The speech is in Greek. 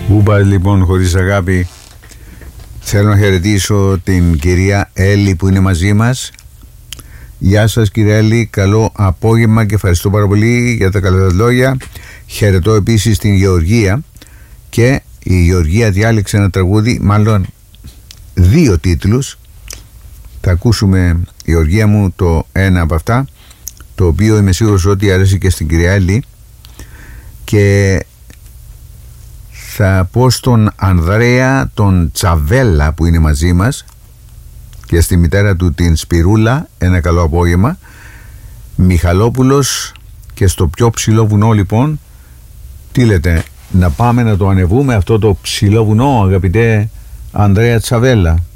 Ούμπα, λοιπόν, χωρίς αγάπη. Θέλω να χαιρετήσω την κυρία Έλλη που είναι μαζί μας. Γεια σας, κυρία Έλλη, καλό απόγευμα και ευχαριστώ πάρα πολύ για τα καλά λόγια. Χαιρετώ επίσης την Γεωργία, και η Γεωργία διάλεξε ένα τραγούδι, μάλλον δύο τίτλους. Θα ακούσουμε, Γεωργία μου, το ένα από αυτά, το οποίο είμαι σίγουρος ότι αρέσει και στην κυρία Έλλη, και θα πω στον Ανδρέα τον Τσαβέλα που είναι μαζί μας και στη μητέρα του την Σπυρούλα ένα καλό απόγευμα. Μιχαλόπουλος, και στο πιο ψηλό βουνό, λοιπόν, τι λέτε, να πάμε να το ανεβούμε αυτό το ψηλό βουνό, αγαπητέ Ανδρέα Τσαβέλα?